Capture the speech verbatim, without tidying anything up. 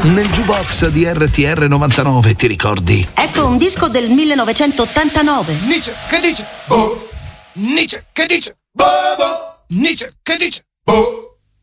Nel jukebox di R T R novantanove, ti ricordi? Ecco un disco del millenovecentottantanove. Nietzsche che dice? Boh. Nietzsche che dice? Boh, boh. Nietzsche che dice? Boh.